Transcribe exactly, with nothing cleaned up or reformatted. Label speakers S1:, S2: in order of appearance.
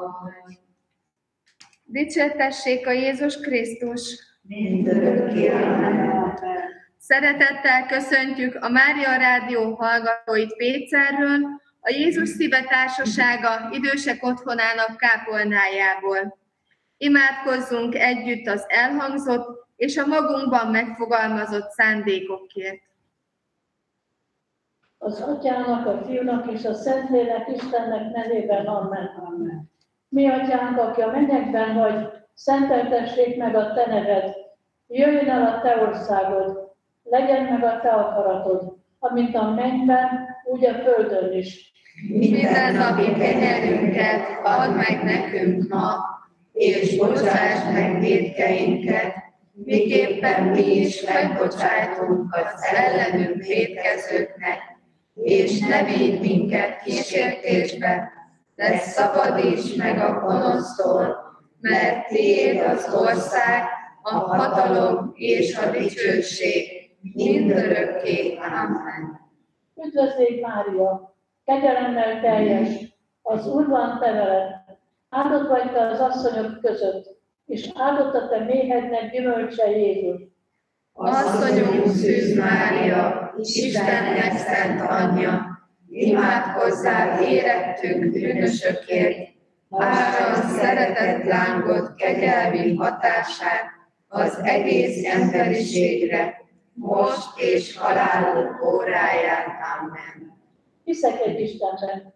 S1: vagy. Dicsértessék a Jézus Krisztus!
S2: Mindörökké. Amen.
S1: Szeretettel köszöntjük a Mária Rádió hallgatóit Pécserről, a Jézus Szíve Társasága idősek otthonának kápolnájából. Imádkozzunk együtt az elhangzott és a magunkban megfogalmazott szándékokért.
S3: Az Atyának, a Fiúnak és a Szentlélek Istennek nevében, amen. Amen. Mi Atyánk, aki a mennyekben vagy, szenteltessék meg a Te neved, jöjjön el a Te országod, legyen meg a Te akaratod, amint a mennyben, úgy a földön is.
S2: Minden napi kenyerünket add meg nekünk ma, és bocsáss meg vétkeinket, miképpen mi is megbocsájtunk az ellenünk vétkezőknek, és ne vigy minket kísértésbe, de szabadíts meg a gonosztól, mert tiéd az ország, a hatalom és a dicsőség mindörökké. Amen.
S3: Üdvözlégy Mária, kegyelemmel teljes, az Úr van te veled, áldott vagy te az asszonyok között, és áldott a te méhednek gyümölcse Jézus.
S2: Asszonyunk Szűz Mária, Istennek szent anyja, imádkozzál érettünk bűnösökért, áram szeretett lángot kegyelmi hatását az egész emberiségre, most és halálunk óráján. Amen.
S3: Hiszek egy Istenben,